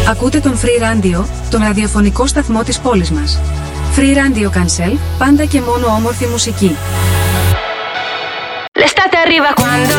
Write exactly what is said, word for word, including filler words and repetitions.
Ακούτε τον Free Radio, τον ραδιοφωνικό σταθμό της πόλης μας. Free Radio Cancel, πάντα και μόνο όμορφη μουσική. L'estate arriva quando